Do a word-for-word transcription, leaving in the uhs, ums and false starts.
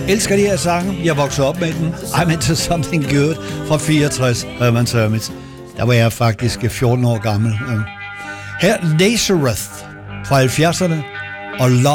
Elsker de her sange. Jeg voksede op med den. I'm into something good fra fireogtres. Herman's Hermits. Der var jeg faktisk fjorten år gammel. Her Nazareth fra halvfjerdserne og Love